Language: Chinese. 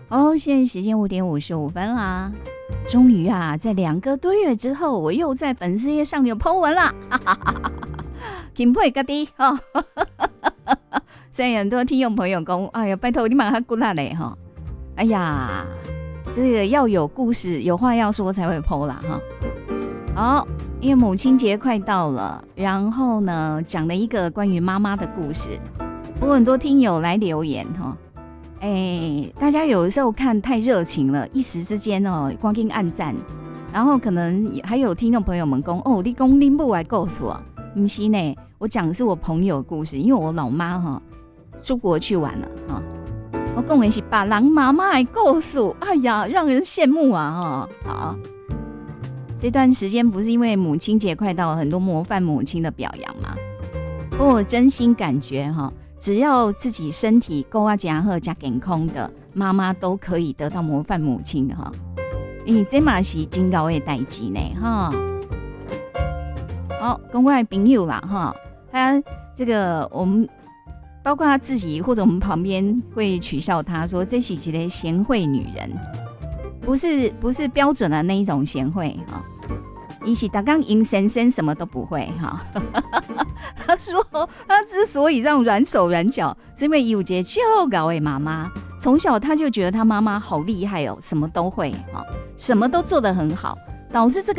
现在时间5:55啦，终于啊，在2个多月之后，我又在粉丝页上有 po 文啦，钦佩家己哈。所以很多听众朋友讲，哎呀，拜托你马上过来嘞哈。哎呀，这个要有故事、有话要说才会 po 啦哈。好，因为母亲节快到了，然后呢，讲了一个关于妈妈的故事。不过很多听友来留言哈。大家有的时候看太热情了，一时之间哦，光给按赞，然后可能还有听众朋友们说，哦，你讲你不来告诉我，不是呢，我讲的是我朋友的故事，因为我老妈哈出国去玩了哈，我讲的是把人妈妈来告诉，哎呀，让人羡慕啊哈。好，这段时间不是因为母亲节快到了，很多模范母亲的表扬嘛，不过我真心感觉哈。只要自己身体够啊加好加健康的妈妈都可以得到模范母亲哈，这嘛是真高的代志呢哈。好，公关的朋友啦哈，他这个我们包括他自己或者我们旁边会取笑他说这是一个贤惠女人，不是标准的那一种贤惠哈。伊是大刚赢先生什么都不会哈。他说他之所以让软手软脚，是因为有一个就高的妈妈，从小他就觉得他妈妈好厉害哦，什么都会哈，什么都做得很好，导致这个